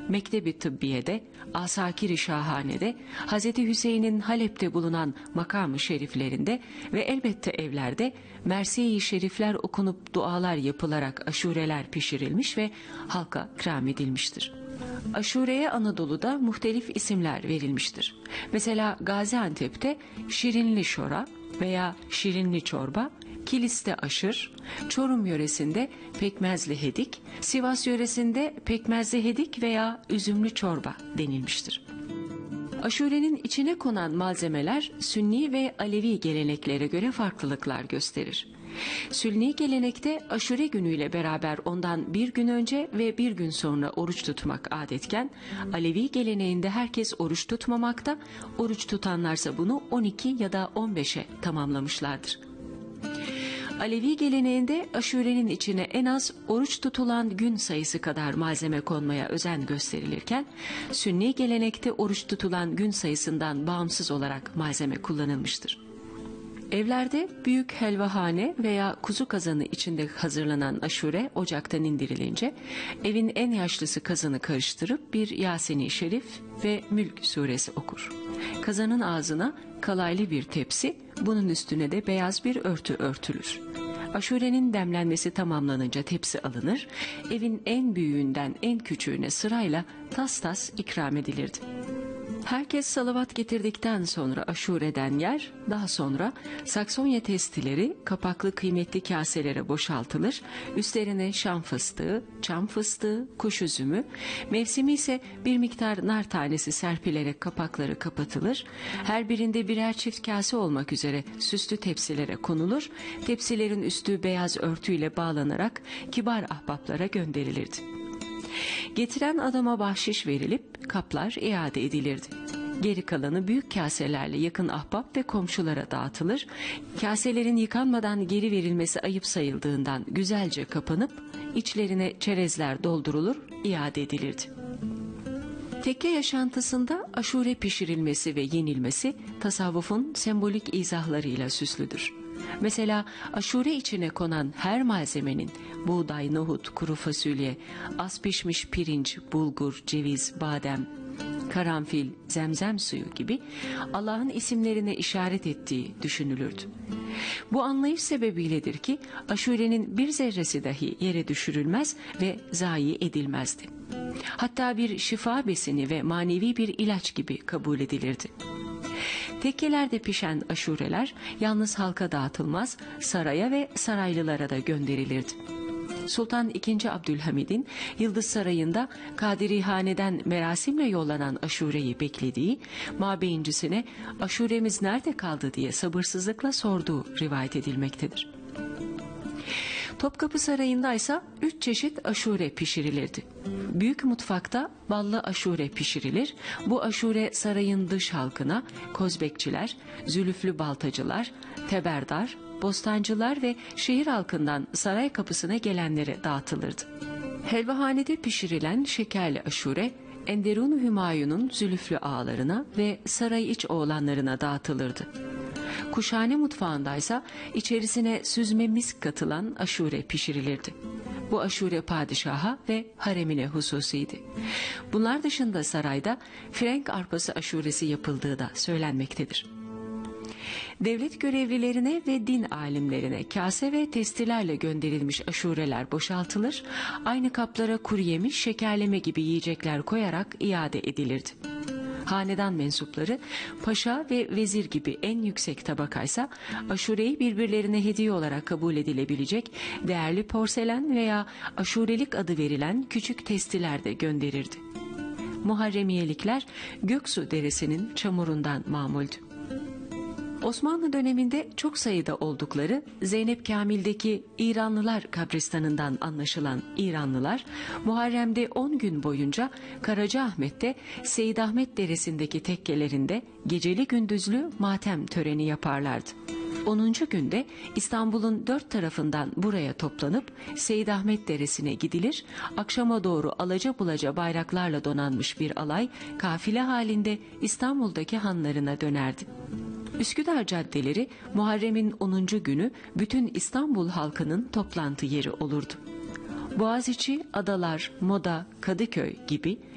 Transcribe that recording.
Mektebi Tıbbiye'de, Asakir-i Şahane'de, Hz. Hüseyin'in Halep'te bulunan makamı şeriflerinde ve elbette evlerde Mersiye-i Şerifler okunup dualar yapılarak aşureler pişirilmiş ve halka ikram edilmiştir. Aşureye Anadolu'da muhtelif isimler verilmiştir. Mesela Gaziantep'te şirinli şora veya şirinli çorba, Kilis'te aşır, Çorum yöresinde pekmezli hedik, Sivas yöresinde pekmezli hedik veya üzümlü çorba denilmiştir. Aşurenin içine konan malzemeler Sünni ve Alevi geleneklere göre farklılıklar gösterir. Sünni gelenekte aşure günüyle beraber ondan bir gün önce ve bir gün sonra oruç tutmak adetken, Alevi geleneğinde herkes oruç tutmamakta, oruç tutanlarsa bunu 12 ya da 15'e tamamlamışlardır. Alevi geleneğinde aşurenin içine en az oruç tutulan gün sayısı kadar malzeme konmaya özen gösterilirken, Sünni gelenekte oruç tutulan gün sayısından bağımsız olarak malzeme kullanılmıştır. Evlerde büyük helvahane veya kuzu kazanı içinde hazırlanan aşure ocaktan indirilince, evin en yaşlısı kazanı karıştırıp bir Yasin-i Şerif ve Mülk suresi okur. Kazanın ağzına kalaylı bir tepsi, bunun üstüne de beyaz bir örtü örtülür. Aşurenin demlenmesi tamamlanınca tepsi alınır, evin en büyüğünden en küçüğüne sırayla tas tas ikram edilirdi. Herkes salavat getirdikten sonra aşureden yer, daha sonra saksonya testileri kapaklı kıymetli kaselere boşaltılır, üstlerine şam fıstığı, çam fıstığı, kuş üzümü, mevsimi ise bir miktar nar tanesi serpilerek kapakları kapatılır, her birinde birer çift kase olmak üzere süslü tepsilere konulur, tepsilerin üstü beyaz örtüyle bağlanarak kibar ahbaplara gönderilirdi. Getiren adama bahşiş verilip kaplar iade edilirdi. Geri kalanı büyük kaselerle yakın ahbap ve komşulara dağıtılır. Kaselerin yıkanmadan geri verilmesi ayıp sayıldığından güzelce kapanıp içlerine çerezler doldurulur, iade edilirdi. Tekke yaşantısında aşure pişirilmesi ve yenilmesi tasavvufun sembolik izahlarıyla süslüdür. Mesela aşure içine konan her malzemenin buğday, nohut, kuru fasulye, az pişmiş pirinç, bulgur, ceviz, badem, karanfil, zemzem suyu gibi Allah'ın isimlerine işaret ettiği düşünülürdü. Bu anlayış sebebiyledir ki aşurenin bir zerresi dahi yere düşürülmez ve zayi edilmezdi. Hatta bir şifa besini ve manevi bir ilaç gibi kabul edilirdi. Tekkelerde pişen aşureler yalnız halka dağıtılmaz, saraya ve saraylılara da gönderilirdi. Sultan II. Abdülhamid'in Yıldız Sarayı'nda Kadirihane'den merasimle yollanan aşureyi beklediği, mabeyincisine aşuremiz nerede kaldı diye sabırsızlıkla sorduğu rivayet edilmektedir. Topkapı Sarayı'nda ise 3 çeşit aşure pişirilirdi. Büyük mutfakta ballı aşure pişirilir. Bu aşure sarayın dış halkına, kozbekçiler, zülüflü baltacılar, teberdar, bostancılar ve şehir halkından saray kapısına gelenlere dağıtılırdı. Helvahanede pişirilen şekerli aşure, Enderun Hümayun'un zülüflü ağalarına ve saray iç oğlanlarına dağıtılırdı. Kuşhane mutfağındaysa içerisine süzme misk katılan aşure pişirilirdi. Bu aşure padişaha ve haremine hususiydi. Bunlar dışında sarayda Frenk arpası aşuresi yapıldığı da söylenmektedir. Devlet görevlilerine ve din alimlerine kase ve testilerle gönderilmiş aşureler boşaltılır, aynı kaplara kuru yemiş, şekerleme gibi yiyecekler koyarak iade edilirdi. Hanedan mensupları, paşa ve vezir gibi en yüksek tabakaysa aşureyi birbirlerine hediye olarak kabul edilebilecek değerli porselen veya aşurelik adı verilen küçük testiler de gönderirdi. Muharremiyelikler Göksu Deresi'nin çamurundan mamuldü. Osmanlı döneminde çok sayıda oldukları Zeynep Kamil'deki İranlılar kabristanından anlaşılan İranlılar, Muharrem'de 10 gün boyunca Karacaahmet'te Seyyidahmet Deresi'ndeki tekkelerinde geceli gündüzlü matem töreni yaparlardı. 10. günde İstanbul'un 4 tarafından buraya toplanıp Seyyidahmet Deresi'ne gidilir, akşama doğru alaca bulaca bayraklarla donanmış bir alay kafile halinde İstanbul'daki hanlarına dönerdi. Üsküdar caddeleri Muharrem'in 10. günü bütün İstanbul halkının toplantı yeri olurdu. Boğaziçi, Adalar, Moda, Kadıköy gibi